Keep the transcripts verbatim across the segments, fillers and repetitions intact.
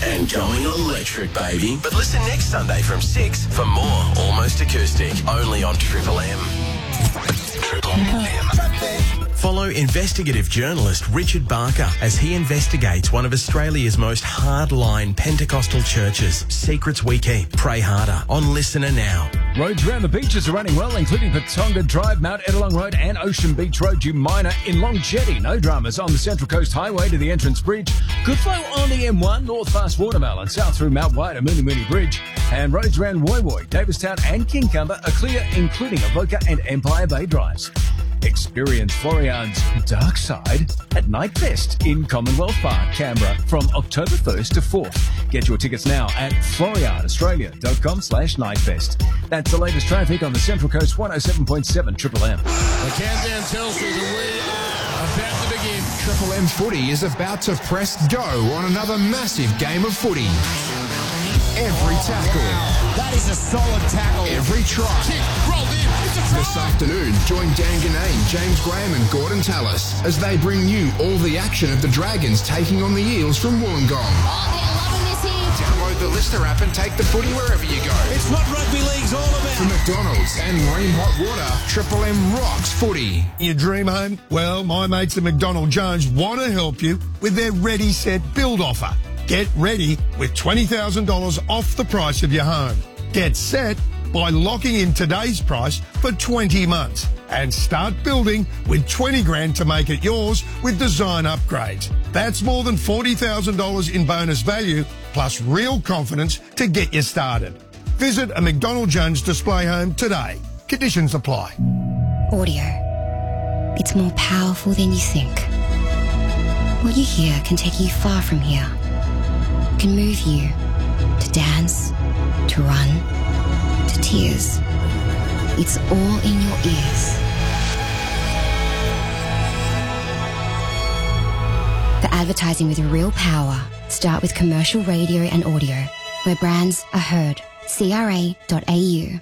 and going electric, baby. But listen next Sunday from six for more Almost Acoustic, only on Triple M. Triple M. Follow investigative journalist Richard Barker as he investigates one of Australia's most hardline Pentecostal churches. Secrets we keep. Pray harder on Listener Now. Roads around the beaches are running well, including Patonga Drive, Mount Edelong Road and Ocean Beach Road, Umina in Long Jetty. No dramas on the Central Coast Highway to the Entrance Bridge. Good flow on the M one, north past Watervale and south through Mount White and Mooney Mooney Bridge. And roads around Woy Woy, Davistown and Kincumber are clear, including Avoca and Empire Bay Drives. Experience Florian's Dark Side at Night Fest in Commonwealth Park, Canberra, from October first to fourth. Get your tickets now at florianaustralia.com slash nightfest. That's the latest traffic on the Central Coast one oh seven point seven Triple M. The countdown tells you that we are about to begin. Triple M Footy is about to press go on another massive game of footy. Every tackle. That is a solid tackle. Every try. Kick, rolled in. It's a try. This afternoon, join Dan Ganane, James Graham and Gordon Tallis as they bring you all the action of the Dragons taking on the Eels from Wollongong. Oh, they're loving this here. Download the Listener app and take the footy wherever you go. It's what rugby league's all about. From McDonald's and Green Hot Water, Triple M rocks footy. Your dream home? Well, my mates at McDonald Jones want to help you with their Ready, Set, Build offer. Get ready with twenty thousand dollars off the price of your home. Get set by locking in today's price for twenty months and start building with twenty grand to make it yours with design upgrades. That's more than forty thousand dollars in bonus value plus real confidence to get you started. Visit a McDonald Jones display home today. Conditions apply. Audio. It's more powerful than you think. What you hear can take you far from here. Can move you to dance, to run, to tears. It's all in your ears. For advertising with real power, start with commercial radio and audio, where brands are heard. C R A dot A U.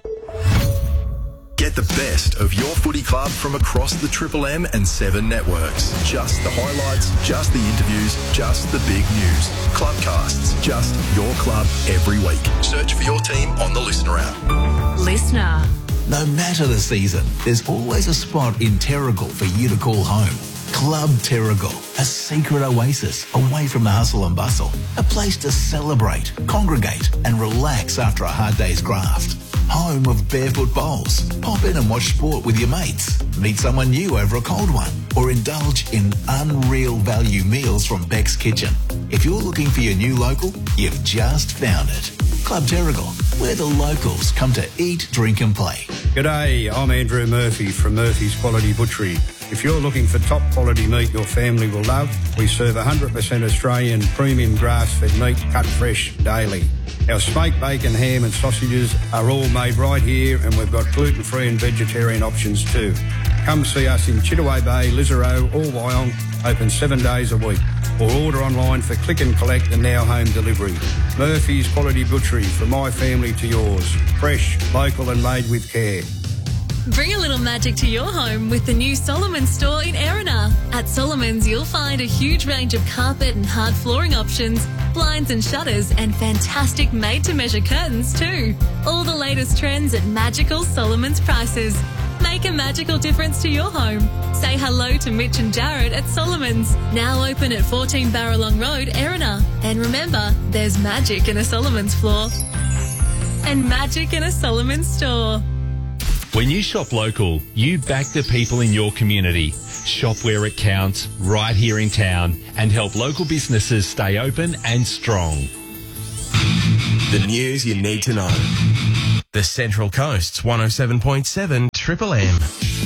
Get the best of your footy club from across the Triple M and Seven networks. Just the highlights, just the interviews, just the big news. Clubcasts, just your club every week. Search for your team on the Listener app. Listener. No matter the season, there's always a spot in Terrigal for you to call home. Club Terrigal, a secret oasis away from the hustle and bustle. A place to celebrate, congregate and relax after a hard day's graft. Home of barefoot bowls. Pop in and watch sport with your mates. Meet someone new over a cold one. Or indulge in unreal value meals from Beck's Kitchen. If you're looking for your new local, you've just found it. Club Terrigal, where the locals come to eat, drink and play. G'day, I'm Andrew Murphy from Murphy's Quality Butchery. If you're looking for top quality meat your family will love, we serve one hundred percent Australian premium grass-fed meat cut fresh daily. Our smoked bacon, ham and sausages are all made right here and we've got gluten-free and vegetarian options too. Come see us in Chittaway Bay, Lisarow or Wyong, open seven days a week. Or order online for click and collect and now home delivery. Murphy's Quality Butchery, from my family to yours. Fresh, local and made with care. Bring a little magic to your home with the new Solomon's store in Erina. At Solomon's, you'll find a huge range of carpet and hard flooring options, blinds and shutters, and fantastic made-to-measure curtains too. All the latest trends at magical Solomon's prices. Make a magical difference to your home. Say hello to Mitch and Jared at Solomon's, now open at fourteen Barralong Road, Erina. And remember, there's magic in a Solomon's floor and magic in a Solomon's store. When you shop local, you back the people in your community. Shop where it counts, right here in town, and help local businesses stay open and strong. The news you need to know. The Central Coast's one oh seven point seven Triple M.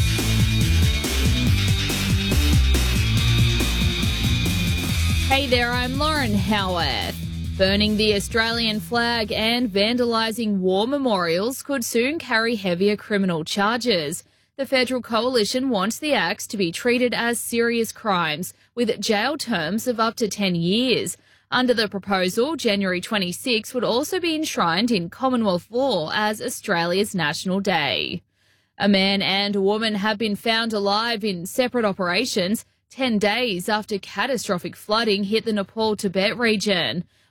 Hey there, I'm Lauren Howarth. Burning the Australian flag and vandalising war memorials could soon carry heavier criminal charges. The Federal Coalition wants the acts to be treated as serious crimes, with jail terms of up to ten years. Under the proposal, January twenty-sixth would also be enshrined in Commonwealth law as Australia's National Day. A man and a woman have been found alive in separate operations ten days after catastrophic flooding hit the Nepal-Tibet region.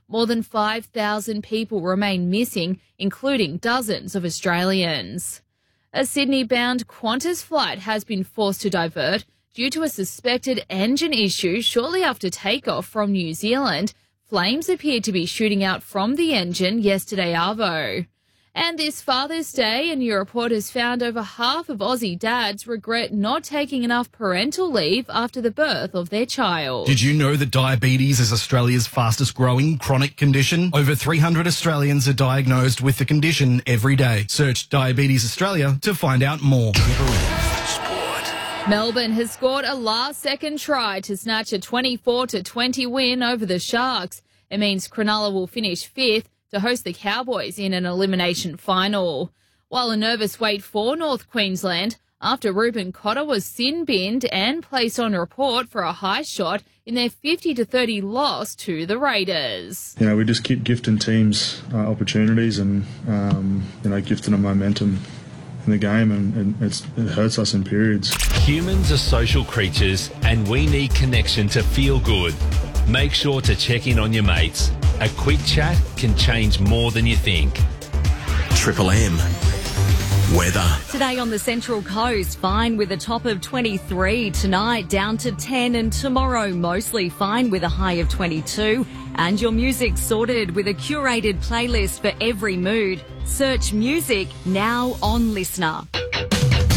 More than five thousand people remain missing, including dozens of Australians. A Sydney-bound Qantas flight has been forced to divert due to a suspected engine issue shortly after takeoff from New Zealand. Flames appeared to be shooting out from the engine yesterday arvo. And this Father's Day, a new report has found over half of Aussie dads regret not taking enough parental leave after the birth of their child. Did you know that diabetes is Australia's fastest growing chronic condition? Over three hundred Australians are diagnosed with the condition every day. Search Diabetes Australia to find out more. Melbourne has scored a last-second try to snatch a twenty-four to twenty win over the Sharks. It means Cronulla will finish fifth to host the Cowboys in an elimination final. While a nervous wait for North Queensland after Ruben Cotter was sin-binned and placed on report for a high shot in their fifty to thirty loss to the Raiders. You know, we just keep gifting teams uh, opportunities and, um, you know, gifting them momentum in the game, and, and it's, it hurts us in periods. Humans are social creatures and we need connection to feel good. Make sure to check in on your mates. A quick chat can change more than you think. Triple M. Weather. Today on the Central Coast, fine with a top of twenty-three. Tonight, down to ten, and tomorrow, mostly fine with a high of twenty-two. And your music sorted with a curated playlist for every mood. Search music now on Listener.